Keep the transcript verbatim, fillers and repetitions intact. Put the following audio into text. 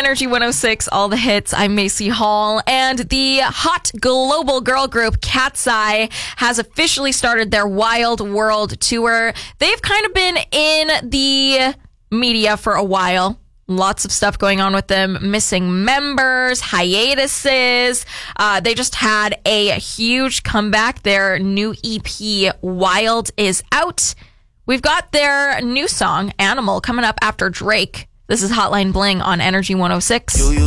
Energy one oh six, all the hits. I'm Macy Hall. And the hot global girl group Cat's Eye has officially started their Wild World Tour. They've kind of been in the media for a while. Lots of stuff going on with them, missing members, hiatuses. Uh, they just had a huge comeback. Their new E P, Wild, is out. We've got their new song, Animal, coming up after Drake. This is Hotline Bling on Energy one oh six.